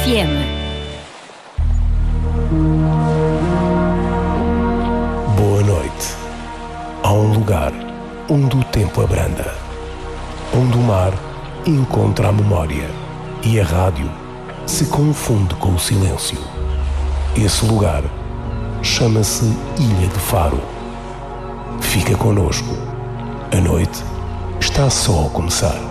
FM. Boa noite. Há um lugar onde o tempo abranda, onde o mar encontra a memória e a rádio se confunde com o silêncio. Esse lugar chama-se Ilha de Faro. Fica connosco. A noite está só a começar.